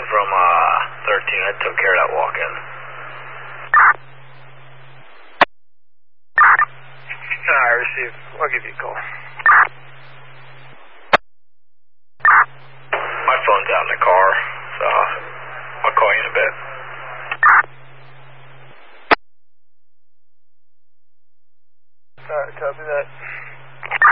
from 13. I took care of that walk-in. I received. I'll give you a call. My phone's out in the car, so I'll call you in a bit. Alright, copy that.